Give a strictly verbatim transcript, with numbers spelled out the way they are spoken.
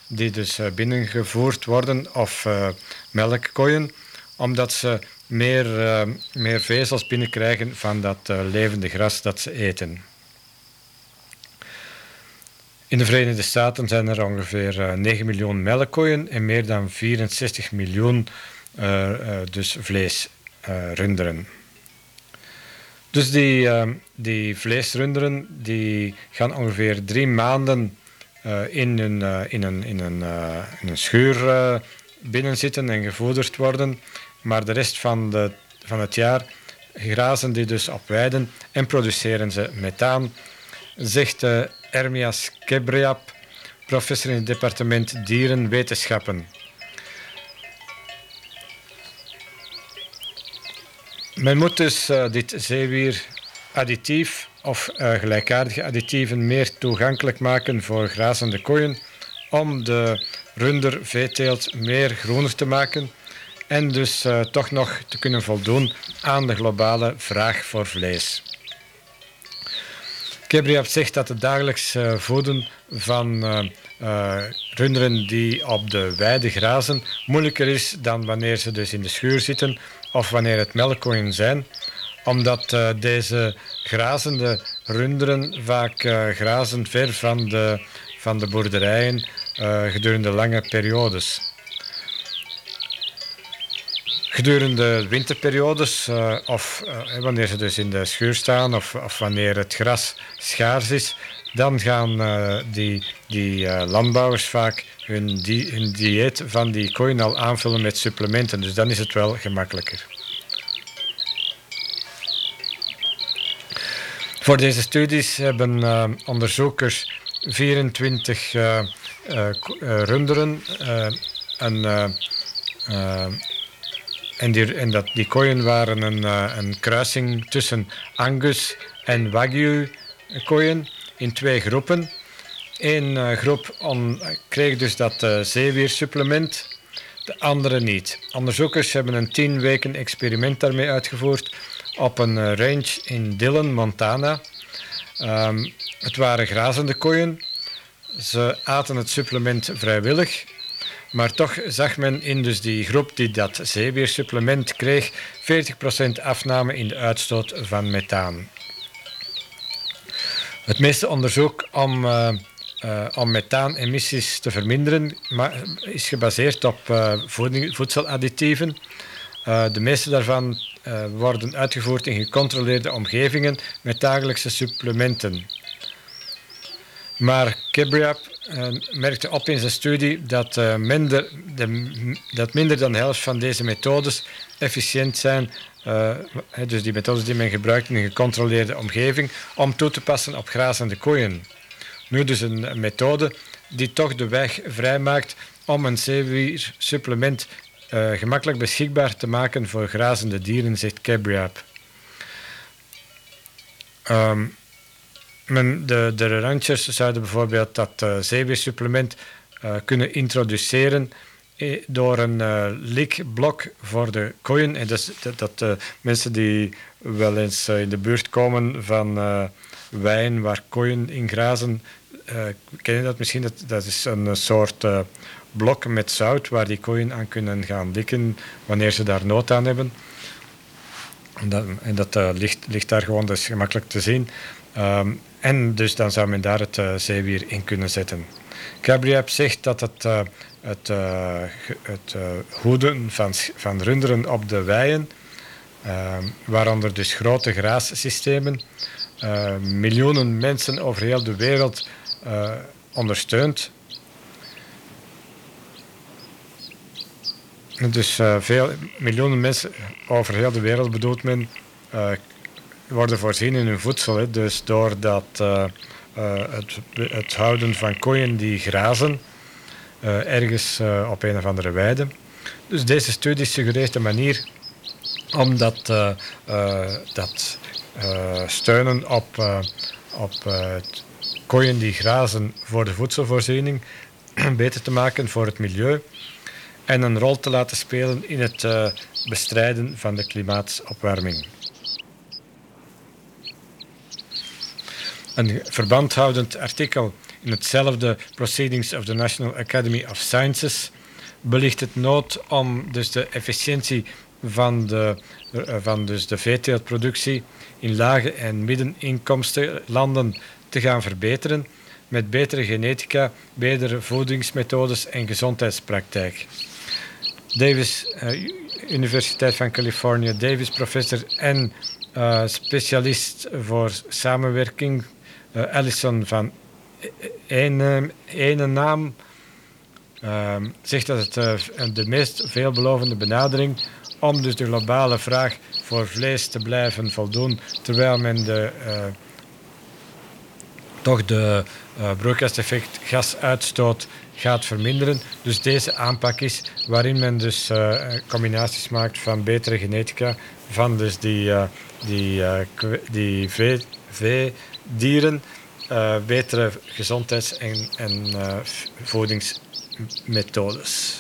die dus uh, binnengevoerd worden, of uh, melkkoeien, omdat ze meer, uh, meer vezels binnenkrijgen van dat uh, levende gras dat ze eten. In de Verenigde Staten zijn er ongeveer uh, negen miljoen melkkoeien en meer dan vierenzestig miljoen uh, uh, dus vleesrunderen. Uh, dus die, uh, die vleesrunderen die gaan ongeveer drie maanden uh, in, een, uh, in, een, in, een, uh, in een schuur uh, binnenzitten en gevoederd worden, maar de rest van, de, van het jaar grazen die dus op weiden en produceren ze methaan, zegt uh, Ermias Kebriap, professor in het departement dierenwetenschappen. Men moet dus uh, dit zeewieraditief of uh, gelijkaardige additieven meer toegankelijk maken voor grazende koeien om de runderveeteelt meer groener te maken en dus uh, toch nog te kunnen voldoen aan de globale vraag voor vlees. Kebriap zegt dat het dagelijks uh, voeden van uh, uh, runderen die op de weide grazen moeilijker is dan wanneer ze dus in de schuur zitten of wanneer het melkkoeien zijn, omdat uh, deze grazende runderen vaak uh, grazen ver van de, van de boerderijen uh, gedurende lange periodes. Gedurende winterperiodes, uh, of uh, wanneer ze dus in de schuur staan of, of wanneer het gras schaars is, dan gaan uh, die, die uh, landbouwers vaak hun, die, hun dieet van die koeien al aanvullen met supplementen. Dus dan is het wel gemakkelijker. Voor deze studies hebben uh, onderzoekers vierentwintig uh, uh, runderen uh, en... Uh, uh, En, die, en dat, die koeien waren een, uh, een kruising tussen Angus en Wagyu koeien in twee groepen. Eén uh, groep on, kreeg dus dat uh, zeewiersupplement, de andere niet. Onderzoekers hebben een tien weken experiment daarmee uitgevoerd op een uh, range in Dillon, Montana. Um, het waren grazende koeien. Ze aten het supplement vrijwillig. Maar toch zag men in dus die groep die dat zeewiersupplement kreeg veertig procent afname in de uitstoot van methaan. Het meeste onderzoek om, uh, uh, om methaanemissies te verminderen is gebaseerd op uh, voeding, voedseladditieven. Uh, de meeste daarvan uh, worden uitgevoerd in gecontroleerde omgevingen met dagelijkse supplementen. Maar Kebriap uh, merkte op in zijn studie dat, uh, minder, de, dat minder dan de helft van deze methodes efficiënt zijn, uh, dus die methodes die men gebruikt in een gecontroleerde omgeving, om toe te passen op grazende koeien. Nu dus een, een methode die toch de weg vrijmaakt om een zeewiersupplement uh, gemakkelijk beschikbaar te maken voor grazende dieren, zegt Kebriap. Um, Men, de, de ranchers zouden bijvoorbeeld dat uh, zeewiersupplement uh, kunnen introduceren eh, door een uh, likblok voor de koeien. En dus, dat, dat uh, mensen die wel eens uh, in de buurt komen van uh, wijn waar koeien in grazen, uh, kennen dat misschien? Dat, dat is een soort uh, blok met zout waar die koeien aan kunnen gaan likken wanneer ze daar nood aan hebben. En dat, en dat uh, ligt, ligt daar gewoon, dat is gemakkelijk te zien. Um, en dus dan zou men daar het uh, zeewier in kunnen zetten. Kebriap zegt dat het, uh, het, uh, het uh, hoeden van, van runderen op de weien, uh, waaronder dus grote graassystemen, uh, miljoenen mensen over heel de wereld uh, ondersteunt. Dus uh, veel, miljoenen mensen over heel de wereld bedoelt men, uh, worden voorzien in hun voedsel. Hè. Dus door dat, uh, uh, het, het houden van koeien die grazen uh, ergens uh, op een of andere weide. Dus deze studie suggereert een manier om dat, uh, uh, dat uh, steunen op, uh, op uh, koeien die grazen voor de voedselvoorziening beter te maken voor het milieu en een rol te laten spelen in het uh, bestrijden van de klimaatopwarming. Een verbandhoudend artikel in hetzelfde Proceedings of the National Academy of Sciences belicht het nood om dus de efficiëntie van de, van dus de veeteeltproductie in lage en middeninkomstenlanden te gaan verbeteren met betere genetica, betere voedingsmethodes en gezondheidspraktijk. Davis, uh, Universiteit van Californië, Davis professor en uh, specialist voor samenwerking, uh, Alison van Ene, ene naam, uh, zegt dat het uh, de meest veelbelovende benadering om dus de globale vraag voor vlees te blijven voldoen, terwijl men de, uh, toch de uh, broeikaseffect gasuitstoot gaat verminderen. Dus deze aanpak is waarin men dus uh, combinaties maakt van betere genetica, van dus die, uh, die, uh, die vee, veedieren, uh, betere gezondheids- en, en uh, voedingsmethodes.